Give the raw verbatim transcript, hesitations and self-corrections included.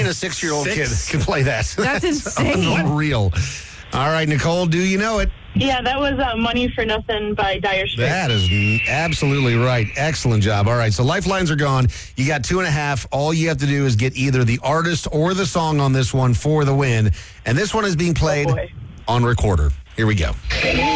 Even a six-year-old kid Six? can play that. That's insane. Unreal. All right, Nicole, do you know it? Yeah, that was uh, Money for Nothing by Dire Straits. That is absolutely right. Excellent job. All right, so lifelines are gone. You got two and a half. All you have to do is get either the artist or the song on this one for the win. And this one is being played Oh, boy. on recorder. Here we go. Okay.